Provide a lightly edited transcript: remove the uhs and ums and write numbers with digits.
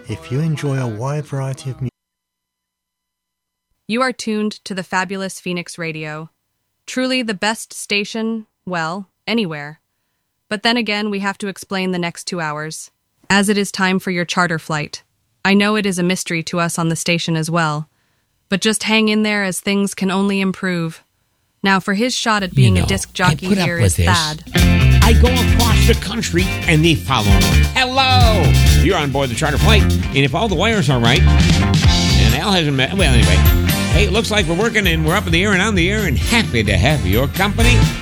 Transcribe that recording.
If you enjoy a wide variety of music... You are tuned to the fabulous Phoenix Radio. Truly the best station, well, anywhere. But then again, we have to explain the next 2 hours, as it is time for your charter flight. I know it is a mystery to us on the station as well, but just hang in there as things can only improve. Now, for his shot at being a disc jockey here is Thad. I go across the country and they follow me. Hello! You're on board the charter flight, and if all the wires are right, and Al hasn't met... Well, anyway, hey, it looks like we're working and we're up in the air and on the air and happy to have your company.